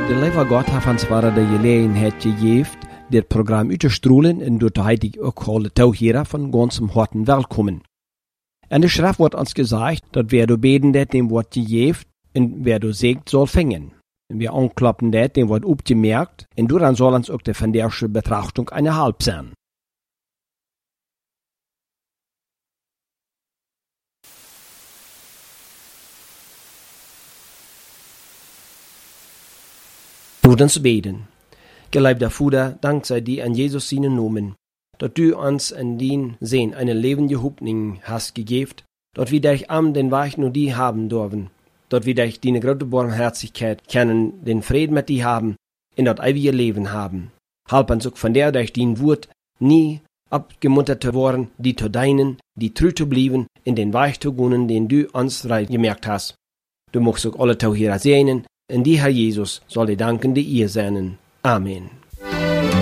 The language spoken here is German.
De lieve God heeft ons de gelegenheid gegeven dit programma uit te strooien en door de heilige ook alle touwheren van ganzem harten welkom. En de schrift wordt ons gezegd dat wer du beten dat dem wordt gegeven en wer du zegt soll fängen. En wir anklappen dat dem wordt opgemerkt en dan soll ons ook de vandaagse betrachtung eine halb sein. Laat ons beten. Geliebter Vater, dank sei dir an Jesus seinen Namen, dat du uns in dien Sinn eine lebende Hoffnung hast gegeben, dat wir dich am den Weg nur die haben dürfen, dat wir dich deine große Barmherzigkeit kennen, den Frieden mit dir haben, in das ewige Leben haben. Halb uns auch von der durch dein Wort nie abgemuntert zu worden, die zu deinen, die treu zu bleiben, in den Weg zu gehen, den du uns frei gemerkt hast. Du magst auch alle Tauhierer sehen, in die Herr Jesus soll die dankende ihr sein. Amen.